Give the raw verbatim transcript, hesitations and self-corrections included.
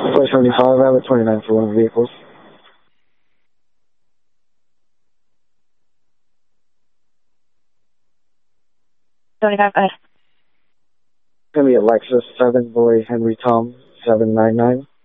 four seventy-five, I have a twenty-nine for one of the vehicles. twenty-five, uh, It's going to be a Lexus seven, boy Henry Tom, seven nine nine.